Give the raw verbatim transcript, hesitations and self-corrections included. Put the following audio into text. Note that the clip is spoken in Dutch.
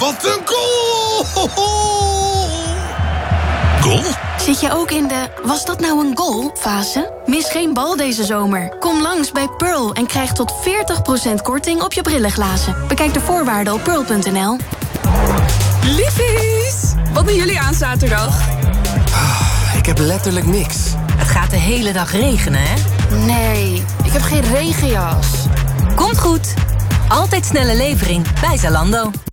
wat een goal! Goal? Zit je ook in de was dat nou een goal fase? Mis geen bal deze zomer. Kom langs bij Pearl en krijg tot veertig procent korting op je brillenglazen. Bekijk de voorwaarden op pearl punt n l. Liefies, wat doen jullie aan zaterdag? Ik heb letterlijk niks. Het gaat de hele dag regenen, hè? Nee, ik heb geen regenjas. Komt goed. Altijd snelle levering bij Zalando.